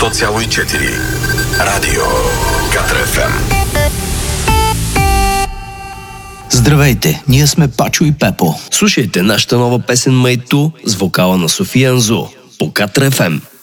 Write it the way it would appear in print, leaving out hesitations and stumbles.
100,4. Радио Катра ФМ. Здравейте, ние сме Пачо и Пепо. Слушайте нашата нова песен Майту с вокала на София Анзу по Катра ФМ.